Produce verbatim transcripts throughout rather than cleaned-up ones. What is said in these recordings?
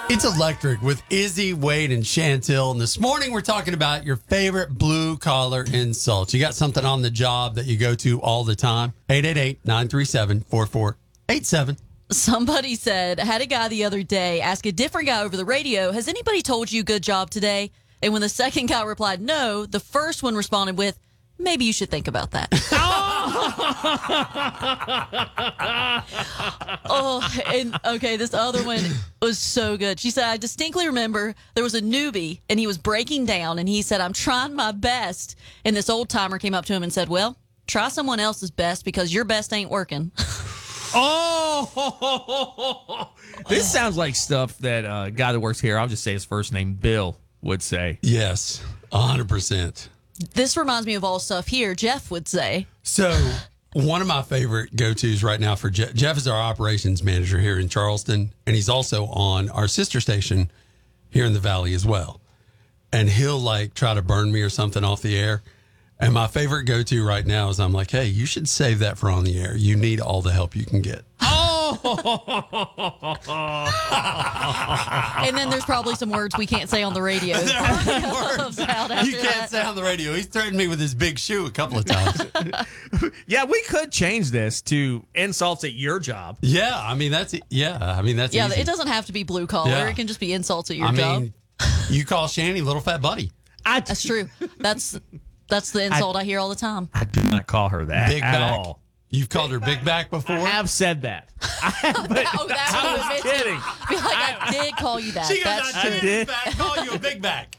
It's Electric with Izzy, Wade, and Chantel. And this morning we're talking about your favorite blue-collar insults. You got something on the job that you go to all the time? eight eight eight, nine three seven, four four eight seven. Somebody said, had a guy the other day ask a different guy over the radio, has anybody told you good job today? And when the second guy replied no, the first one responded with, maybe you should think about that. oh, and okay, this other one was so good. She said, I distinctly remember there was a newbie and he was breaking down and he said, I'm trying my best. And this old timer came up to him and said, well, try someone else's best because your best ain't working. Oh, this sounds like stuff that uh, a guy that works here, I'll just say his first name, Bill, would say. Yes, one hundred percent. This reminds me of all stuff here, Jeff would say. So one of my favorite go-tos right now for Jeff, Jeff is our operations manager here in Charleston, and he's also on our sister station here in the Valley as well. And he'll like try to burn me or something off the air. And my favorite go-to right now is I'm like, hey, you should save that for on the air. You need all the help you can get. Oh! And then there's probably some words we can't say on the radio. There are words you can't that. say on the radio. He's threatened me with his big shoe a couple of times. Yeah, we could change this to insults at your job. Yeah, I mean, that's, yeah, I mean, that's Yeah, easy. it doesn't have to be blue collar. Yeah. It can just be insults at your I job. mean, you call Shanny little fat buddy. I, That's true. That's that's the insult I, I hear all the time. I do not call her that Big at back. all. You've called her big back before? I have said that. I have, but Oh, that I was was kidding. I feel like I did call you that. She goes, That's I true. did, did. back, call you a big back.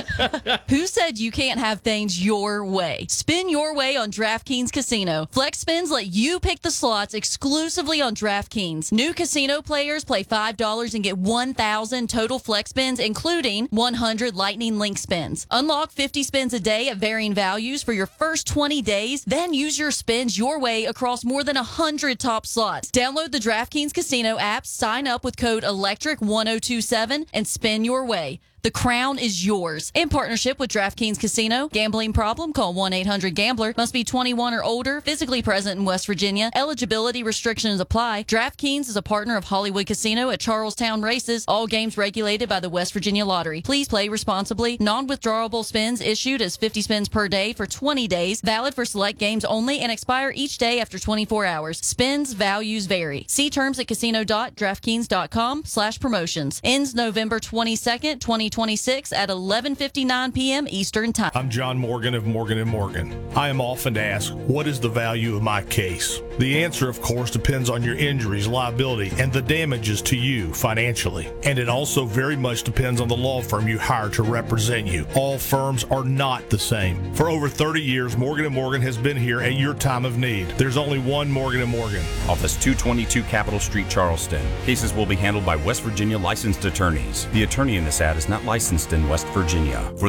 Who said you can't have things your way? Spin your way on DraftKings Casino. Flex spins let you pick the slots exclusively on DraftKings. New casino players play five dollars and get one thousand total flex spins, including one hundred Lightning Link spins. Unlock fifty spins a day at varying values for your first twenty days, then use your spins your way across more than one hundred top slots. Download the DraftKings Casino app, sign up with code electric one oh two seven, and spin your way. The crown is yours. In partnership with DraftKings Casino. Gambling problem? Call one eight hundred gambler. Must be twenty-one or older. Physically present in West Virginia. Eligibility restrictions apply. DraftKings is a partner of Hollywood Casino at Charlestown Races. All games regulated by the West Virginia Lottery. Please play responsibly. Non-withdrawable spins issued as fifty spins per day for twenty days. Valid for select games only and expire each day after twenty-four hours. Spins values vary. See terms at casino.draftkings.com slash promotions. Ends November twenty-second, twenty twenty-six at eleven fifty-nine p.m. Eastern Time. I'm John Morgan of Morgan and Morgan. I am often asked, what is the value of my case? The answer, of course, depends on your injuries, liability, and the damages to you financially. And it also very much depends on the law firm you hire to represent you. All firms are not the same. For over thirty years, Morgan and Morgan has been here at your time of need. There's only one Morgan and Morgan. Office two twenty-two Capitol Street, Charleston. Cases will be handled by West Virginia licensed attorneys. The attorney in this ad is not licensed in West Virginia. For